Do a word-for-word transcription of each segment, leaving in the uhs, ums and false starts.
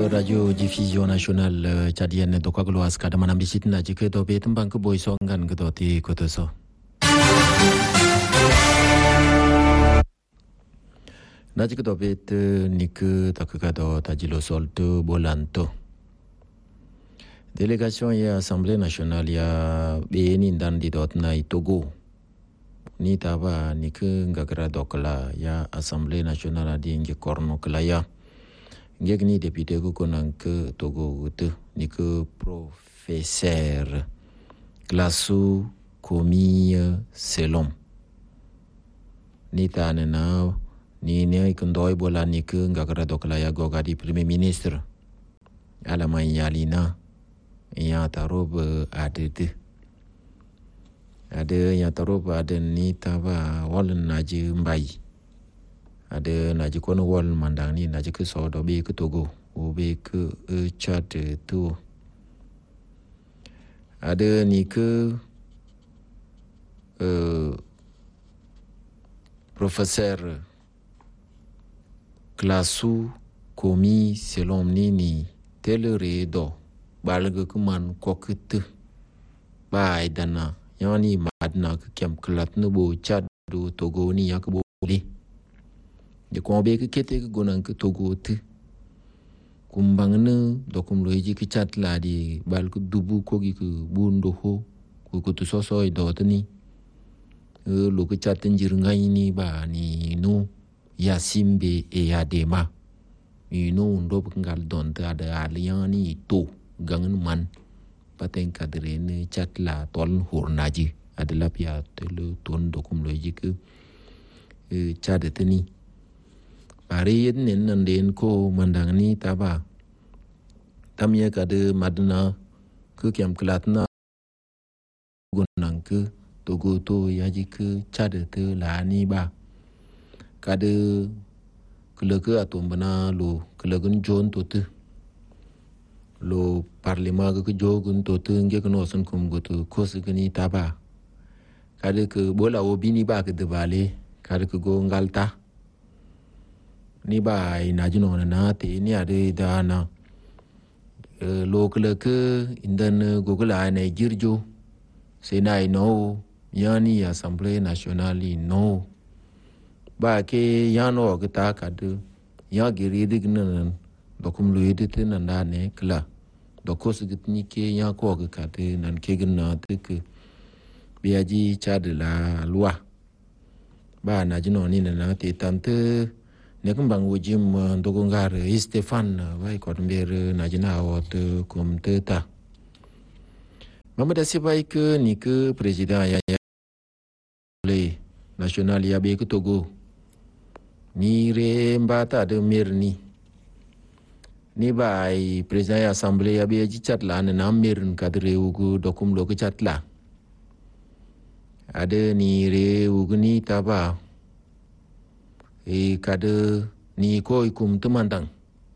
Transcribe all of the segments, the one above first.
radio diffusion nationale tchadienne to kwaglo askada manambisit na jike to betum bank boy songan gdoti kotoso na jike to bet nik takado tajilo solto bolanto délégation ya assemblée nationale ya beni ndandi dot na Togo ni taba nik ngakra dokla ya assemblée nationale adi nge korno kla ya ngegni député ko konank Togo gute ni que professeur Glassou Komi Selom ni tane na ni ne ikundoy bola ni que ngakra dokla ya gogadi premier ministre ala mayalina ya tarob adede ade ya tarob ade ni taba wal naji mbai ade naji kono wal mandani naji ke so do be ke Togo o be ke chat tu ade ni ke euh professeur Glassou Komi Selom ni ni telere do balga kuman kokut bai dana yani madna kem klat no bo chat do Togo ni yak bo li de ko be ke kete ke gonan ke Togo te kumbang ne do kum loji ke chat la di bal ku dubu ko gi ke bundo ho ko ko to so so do tani e lo ke chat njir ngai ni ba ni no ya simbe e ya dema you know ndo ngal don ta da aliani to gangan man paten kadre ne chat la tol hurnaji adla pia tele ton dokum logique e chat tani pare yen nan den ko mandangni taba tamye kade madna ke kyam klatna gunang ke Togo to yaji ke chat te la ni ba kade keleke atom bana lo kelegen jon tote lo parlement ke jogun tote nge kono son kum goto kosgani taba kade ke bola obini ba ke debale kade ke go ngalta ni ba ina jino na te ni ade dana lo keleke indan gogla na jirjo senai no yani assemblée nationale no ba ke yano gata kadu ya giri dignan dokum luide tin na ne kla dokos gitni ke ya ko ga kate nan ke gna tik biaji chad la loi ba na jino ni na te tante ne kumbang wujim dogongar Stefan vai ko mber na jina wot kum teta mamada sibai ke ni ke president ya le national ya be ke Togo ni re mbata de mirni ni bai president assemblée ya be chat la na mirn kadre ugu dokum lo ke chat la ade ni re ugu ni taba e kade ni ko ikum tumandang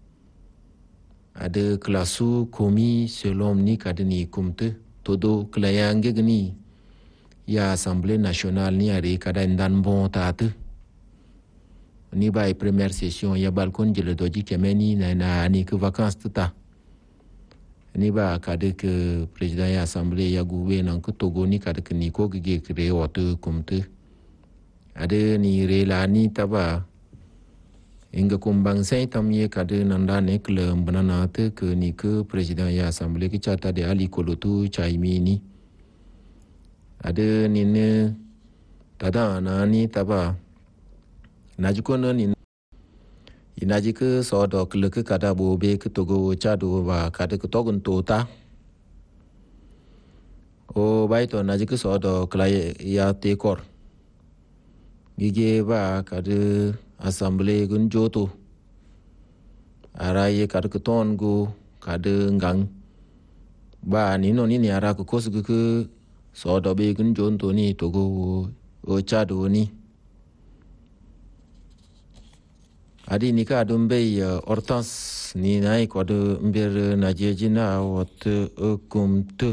ade Glassou Komi Selom ni kade ni kumte todo klayange gni ya assemblée nationale ni are kada ndan bon tate ni ba première session ya balkon jele doji kemeni na na ni ke vacances tata ni ba kade ke président ya assemblée ya gouwe nan ko Togo ni kade ke ni ko ge kre wote kumte ade ni re la ni taba inga kumbang sai tamye kade nanda ne kle banana te ke ni ke président ya assemblée ki chata de Ali Kolotu chaimi ni ade ni ne tada na ni taba naji kono ni inaji ke so do kle ke kada bo be ke Togo chado ba kada ke togun tota o baito naji ke so do kla ya te kor gige ba kada assemblée gun joto araye kada ke ton go kada ngang ba ni no ni ni ara ko kosgu ke so do be gun jonto ni Togo o chado ni adi ni ka dumbe Hortense ni nai ko de mber na jejina wot kumte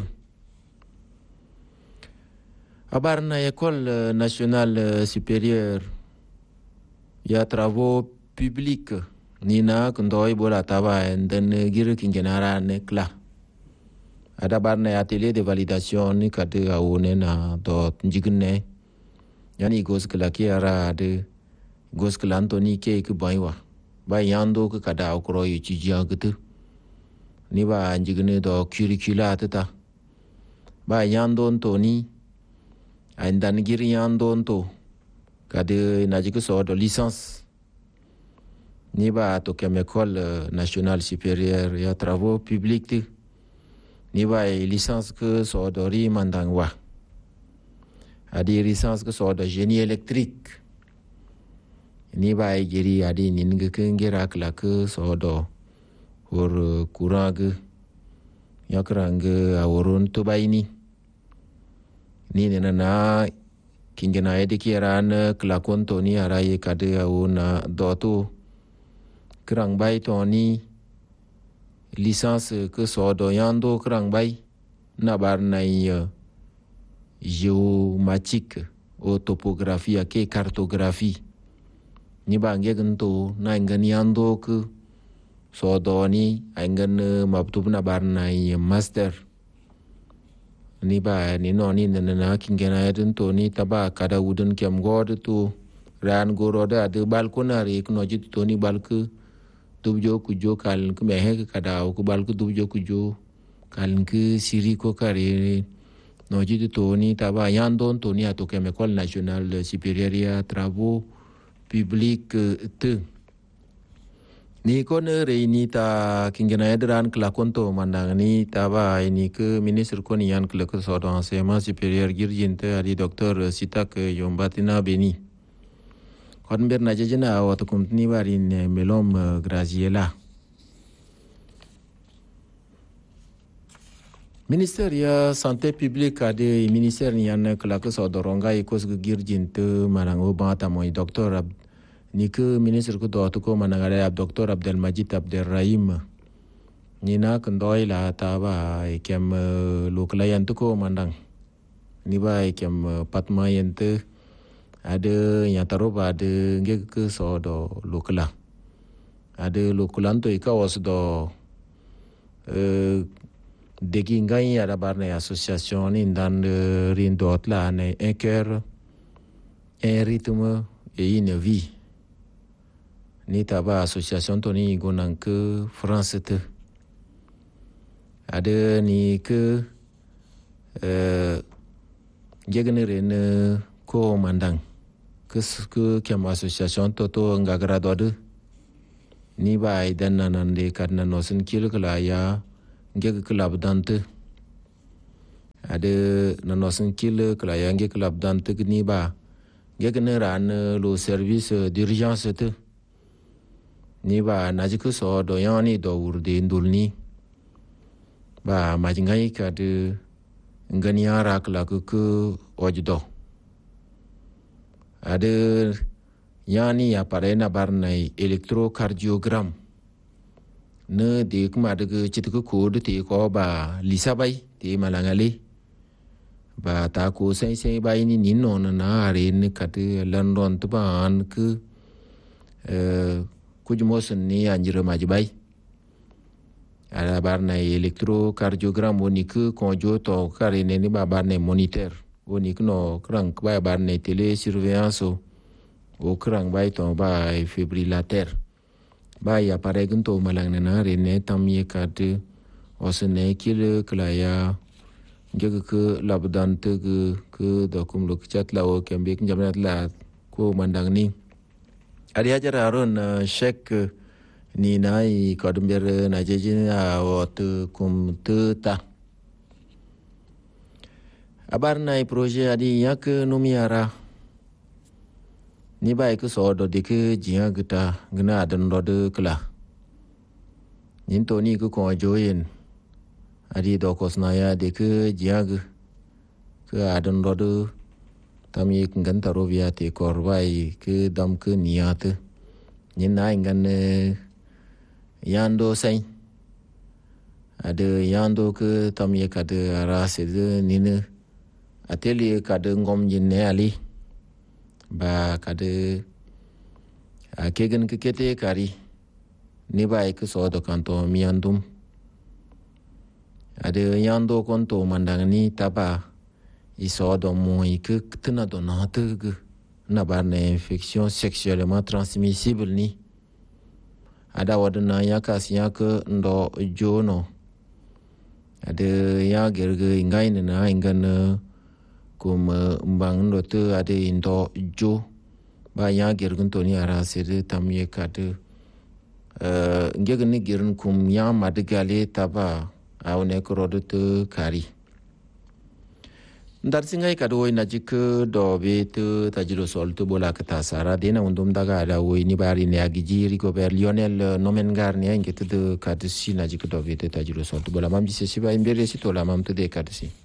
abarna école nationale supérieure ya travaux publics ni na kundoi bola taba den gir kingenara ne kla ada barna atelier de validation ni kade awone na dot njigne yani gos kla ki ara de gos kla antoni ke ku baiwa ba yando ku kada okro yi ci jagatu ni ba njigne do curricula tata ba yando antoni andan gir yando to kade najiku so do licence ni ba to kem école nationale supérieure ya travaux publics ni ba licence que so do ri mandangwa adi licence que so do génie électrique ni ba giri adi nin ge kengira kla que so do or courant ge yakrang awurun to bayni ni nena na kingena edi kiran kla konto ni araye kade awuna doto krang bay toni licence que so do yando krang bay na bar na géomatique o topographie ke cartographie ni bange gento na ngan yando que so do ni ngan mabtub na bar na master ni ba ni no ni na kingena edin to ni taba kada wudun kem god to ran goro da de balkonari no jit to ni balku dubjo kujo kal ku mehe kada ku balku dubjo kujo kal ku siri ko kare no jit to ni taba yandon to ni ato kem école nationale supérieure travaux publics te ni kon reini ta kingena edran kla konto mandang ni taba ini ke ministre kon yan kla ko so dans enseignement supérieur girjinte ali docteur Sitak Yombatina Beni kon ber na jejena wato compagnie barin melom Graziella ministère ya santé publique ade ministère ni yan kla ko so doronga ikos girjinte marango bata moy docteur ni ke ministre ko do ko manangare ab docteur Abdelmajid Abdelrahim ni na kandoi la taba ikem lokla yan ko mandang ni ba ikem patma yente ada yang taroba ada nge ke so do lokla ada lokulan to ika was do eh degi ngai ada barne association ni dan rin dot la ne un cœur un rythme et une vie ni taba association to ni gonang ke France te ada ni ke eh jegenere ne ko mandang ke ke kem association to to ngagara do ni ba idan nan de kadna nosin kil kala ya ngeg club dante ada nanosin kil kala ya ngeg club dante ni ba ngeg ne ran lo service d'urgence te ni ba najiku so do yani do urde ndulni ba majingai ka de ngani ara kala ku ojdo ada yani appareil na barnai electrocardiogram ne de kuma de chitu ko de te ko ba lisabai te malangale ba ta ko sai sai bai ni ninno na are ne kat london to ban ku eh kujmosen ni anjira majibai ala barna electrocardiogram woni ku konjo to kare ne ni ba barna moniteur woni kuno crank ba barna télé surveillance o crank ba to ba fibrillateur ba ya pare gunto malang na re ne tamye kat osne kil klaya ngeg ke labdante ke ke dokum lok chat la o kembe njamnat la ko mandang ni ari hajara ron shek ni nai kodumber na jejina ot kum tuta abar nai projet adi yak numiara ni bai ke so do de ke jia gita gna dan do de kla nin to ni ko ko joyen adi do kosna ya de ke jia ge ke adan do de tam yi ngan taro via te korbai ke dam ke niat nin nai ngan yando sai ada yando ke tam ye ka de rase de nine atelier ka de ngom jin ne ali ba ka de akegen ke kete kari ni ba ke so do kanto miandum ade yando konto mandangni taba iso do mo ke tna do na te na bar na infection sexuellement transmissible ni ada wadana ya kasiya ke ndo jono ade ya gerge ingai na ingana kum mbang ndo te ade indo jo ba ya gergun to ni ara sede tamye kade uh, ngege ni gerun kum ya madigale taba awne ko te kari ndar singai kado ina jik do be te tajilo sol to bola kata sara dena undum daga ada wo ni bari ne agijiri ko ber Lionel Nomengar ne ngete de kadsi na jik do be te tajilo sol to bola mam jise siba imbere si to la mam te de kadsi